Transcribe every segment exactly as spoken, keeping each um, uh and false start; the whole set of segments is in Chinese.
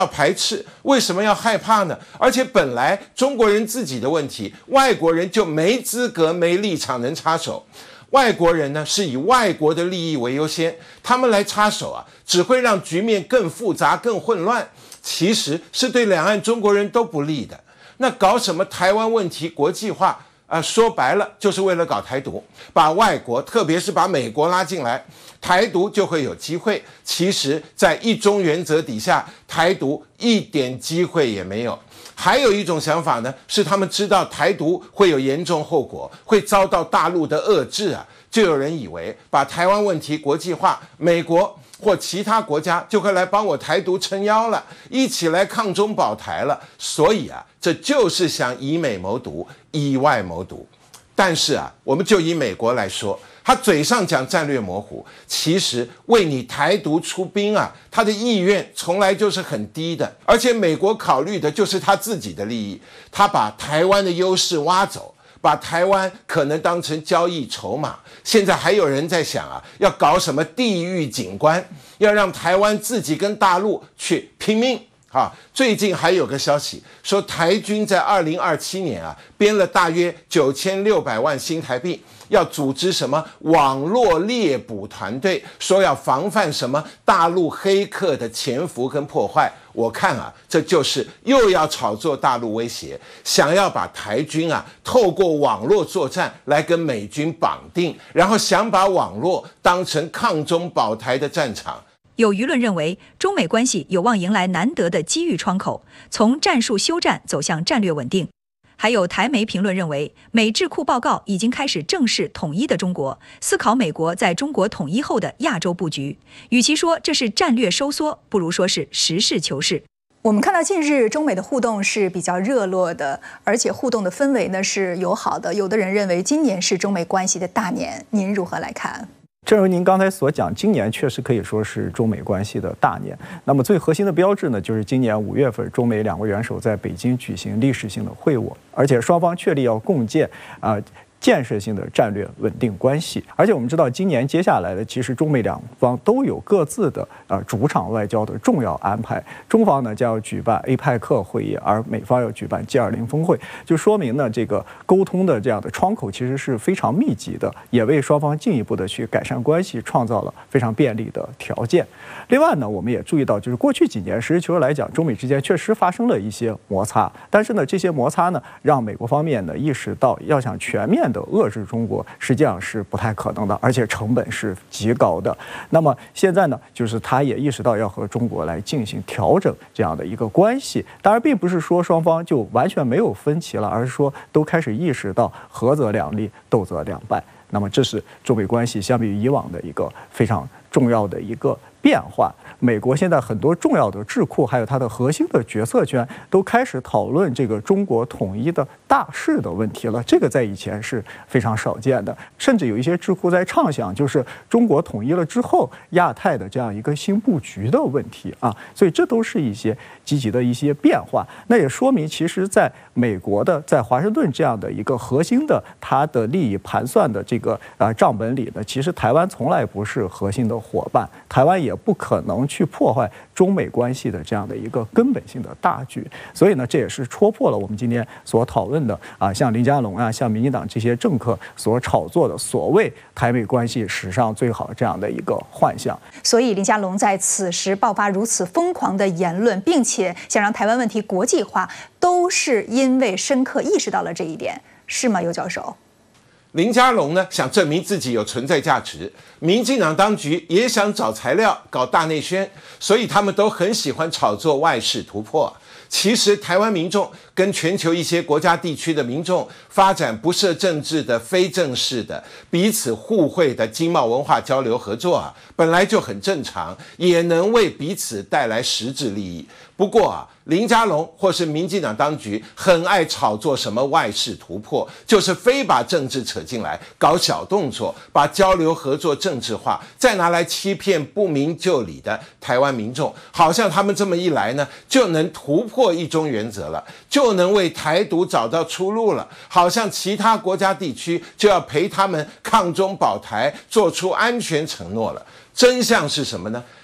要排斥？为什么要害怕呢？而且本来中国人自己的问题，外国人就没资格、没立场能插手。外国人呢是以外国的利益为优先，他们来插手啊，只会让局面更复杂、更混乱。其实是对两岸中国人都不利的。那搞什么台湾问题国际化啊、呃？说白了就是为了搞台独，把外国，特别是把美国拉进来。台独就会有机会，其实在一中原则底下，台独一点机会也没有。还有一种想法呢，是他们知道台独会有严重后果，会遭到大陆的遏制啊，就有人以为把台湾问题国际化，美国或其他国家就会来帮我台独撑腰了，一起来抗中保台了。所以啊，这就是想以美谋独，以外谋独。但是啊，我们就以美国来说，他嘴上讲战略模糊，其实为你台独出兵啊，他的意愿从来就是很低的。而且美国考虑的就是他自己的利益，他把台湾的优势挖走，把台湾可能当成交易筹码。现在还有人在想啊，要搞什么地域景观，要让台湾自己跟大陆去拼命。啊，最近还有个消息说，台军在二零二七年啊，编了大约九千六百万新台币，要组织什么网络猎捕团队，说要防范什么大陆黑客的潜伏跟破坏。我看啊，这就是又要炒作大陆威胁，想要把台军啊透过网络作战来跟美军绑定，然后想把网络当成抗中保台的战场。 有舆论认为，中美关系有望迎来难得的机遇窗口，从战术休战走向战略稳定。还有台媒评论认为，美智库报告已经开始正视统一的中国，思考美国在中国统一后的亚洲布局。与其说这是战略收缩，不如说是实事求是。 我们看到近日中美的互动是比较热络的，而且互动的氛围呢是友好的。有的人认为今年是中美关系的大年，您如何来看？ 正如您刚才所讲，今年确实可以说是中美关系的大年。那么最核心的标志呢，就是今年五月份，中美两国元首在北京举行历史性的会晤，而且双方确立要共建啊。呃建设性的战略稳定关系，而且我们知道，今年接下来的其实中美两方都有各自的呃主场外交的重要安排。中方呢将要举办 A P E C 会议，而美方要举办 G 二零 峰会，就说明呢这个沟通的这样的窗口其实是非常密集的，也为双方进一步的去改善关系创造了非常便利的条件。另外呢，我们也注意到，就是过去几年实事求是来讲，中美之间确实发生了一些摩擦，但是呢，这些摩擦呢让美国方面呢意识到，要想全面的遏制中国实际上是不太可能的，而且成本是极高的。那么现在呢，就是他也意识到要和中国来进行调整这样的一个关系。当然，并不是说双方就完全没有分歧了，而是说都开始意识到合则两利，斗则两败。那么这是中美关系相比于以往的一个非常重要的一个变化。美国现在很多重要的智库，还有它的核心的决策圈，都开始讨论这个中国统一的大势的问题了。这个在以前是非常少见的，甚至有一些智库在畅想，就是中国统一了之后，亚太的这样一个新布局的问题啊。所以这都是一些积极的一些变化。那也说明，其实在美国的在华盛顿这样的一个核心的它的利益盘算的这个啊账本里呢，其实台湾从来不是核心的伙伴，台湾也不可能去破坏中美关系的这样的一个根本性的大局。所以呢，这也是戳破了我们今天所讨论的啊，像林佳龙啊，像民进党这些政客所炒作的所谓台美关系史上最好这样的一个幻象。 所以林佳龙在此时爆发如此疯狂的言论，并且想让台湾问题国际化，都是因为深刻意识到了这一点，是吗，尤教授？ 林佳龙呢想证明自己有存在价值，民进党当局也想找材料搞大内宣，所以他们都很喜欢炒作外事突破。其实台湾民众跟全球一些国家地区的民众发展不设政治的非正式的彼此互惠的经贸文化交流合作啊，本来就很正常，也能为彼此带来实质利益。不过啊，林佳龙或是民进党当局很爱炒作什么外事突破，就是非把政治扯进来，搞小动作，把交流合作政治化，再拿来欺骗不明就里的台湾民众，好像他们这么一来呢，就能突破一中原则了，就能为台独找到出路了，好像其他国家地区就要陪他们抗中保台，做出安全承诺了。真相是什么呢？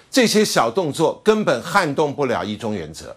这些小动作根本撼动不了一中原则。